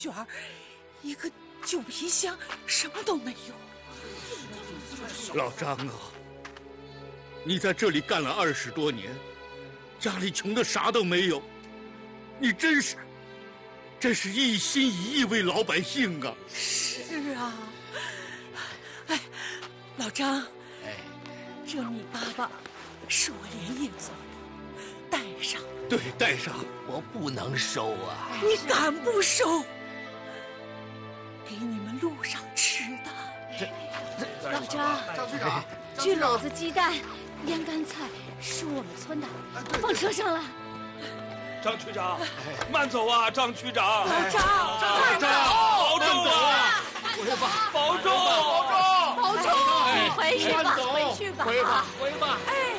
卷儿，一个旧皮箱，什么都没有。 老张啊，你在这里干了20多年，家里穷的啥都没有，你真是一心一意为老百姓啊！ 是啊，哎，老张，这米粑粑是我连夜做的，带上。 对，带上。 我不能收啊！ 你敢不收？给你们路上吃的。 老张， 张局长， 这篓子鸡蛋、腌干菜是我们村的，放车上了。 张区长，慢走啊，张区长！ 老张， 慢走，保重啊！保重， 保重，回去吧，回去吧， 回吧。 哎。